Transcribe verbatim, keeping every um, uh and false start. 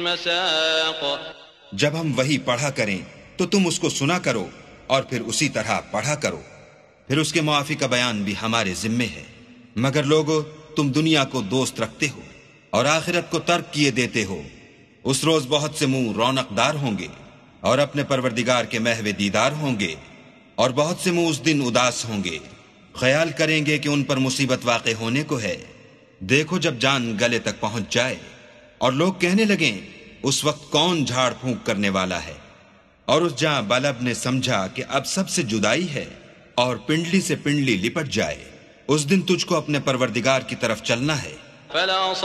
जब हम वही पढ़ा करें तो तुम उसको सुना करो और फिर उसी तरह पढ़ा करो, फिर उसके मुआफी का बयान भी हमारे जिम्मे है। मगर लोगो, तुम दुनिया को दोस्त रखते हो और आखिरत को तर्क किए देते हो। उस रोज बहुत से मुंह रौनकदार होंगे और अपने परवरदिगार के महवे दीदार होंगे, और बहुत से मुंह उस दिन उदास होंगे, ख्याल करेंगे कि उन पर मुसीबत वाक़े होने को है। देखो जब जान गले तक पहुंच जाए और लोग कहने लगें उस वक्त कौन झाड़ फूंक करने वाला है, और उस जहां बलब ने समझा कि अब सबसे जुदाई है और पिंडली से पिंडली लिपट जाए, उस दिन तुझको अपने परवरदिगार की तरफ चलना है।